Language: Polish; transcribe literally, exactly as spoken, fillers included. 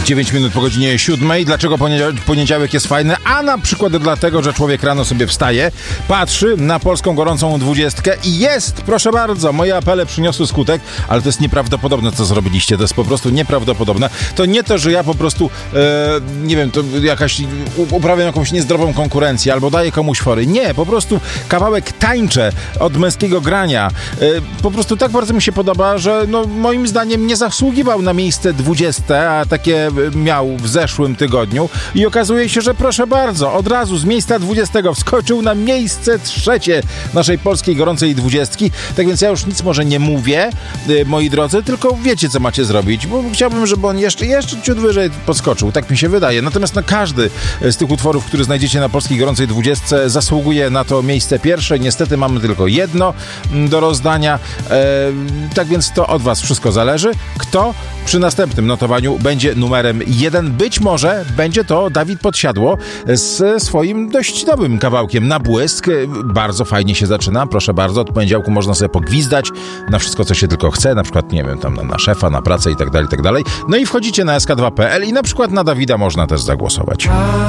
dziewięć minut po godzinie siódmej. Dlaczego poniedziałek jest fajny? A na przykład dlatego, że człowiek rano sobie wstaje, patrzy na polską gorącą dwudziestkę i jest, proszę bardzo, moje apele przyniosły skutek, ale to jest nieprawdopodobne, co zrobiliście. To jest po prostu nieprawdopodobne. To nie to, że ja po prostu, e, nie wiem, to jakaś, uprawiam jakąś niezdrową konkurencję albo daję komuś fory. Nie, po prostu kawałek tańczę od męskiego grania. E, po prostu tak bardzo mi się podoba, że no, moim zdaniem nie zasługiwał na miejsce dwudzieste, a takie miał w zeszłym tygodniu i okazuje się, że proszę bardzo, od razu z miejsca dwudziestego wskoczył na miejsce trzecie naszej polskiej gorącej dwudziestki. Tak więc ja już nic może nie mówię, moi drodzy, tylko wiecie, co macie zrobić, bo chciałbym, żeby on jeszcze, jeszcze ciut wyżej podskoczył. Tak mi się wydaje. Natomiast no, każdy z tych utworów, który znajdziecie na polskiej gorącej dwudziestce, zasługuje na to miejsce pierwsze. Niestety mamy tylko jedno do rozdania. E, tak więc to od was wszystko zależy. Kto przy następnym notowaniu będzie numerem jeden? Być może będzie to Dawid Podsiadło z swoim dość nowym kawałkiem Na błysk. Bardzo fajnie się zaczyna. Proszę bardzo, od poniedziałku można sobie pogwizdać na wszystko, co się tylko chce. Na przykład, nie wiem, tam na, na szefa, na pracę i tak dalej, i tak dalej. No i wchodzicie na S K dwa kropka P L i na przykład na Dawida można też zagłosować.